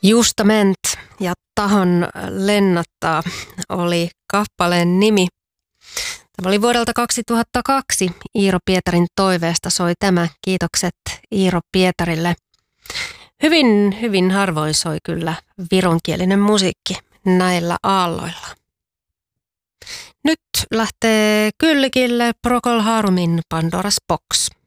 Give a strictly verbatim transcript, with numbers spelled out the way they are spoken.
Justament ja Tahon lennottaa oli kappaleen nimi. Tämä oli vuodelta kaksituhattakaksi. Iiro Pietarin toiveesta soi tämä. Kiitokset Iiro Pietarille. Hyvin, hyvin harvoin soi kyllä vironkielinen musiikki näillä aalloilla. Nyt lähtee Kyllikille Procol Harumin Pandora's Box.